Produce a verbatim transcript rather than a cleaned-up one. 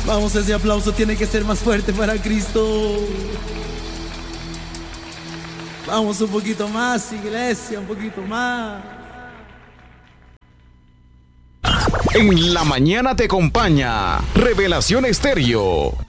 Vamos, ese aplauso tiene que ser más fuerte para Cristo. Vamos un poquito más, iglesia, un poquito más. En la mañana te acompaña Revelación Estéreo.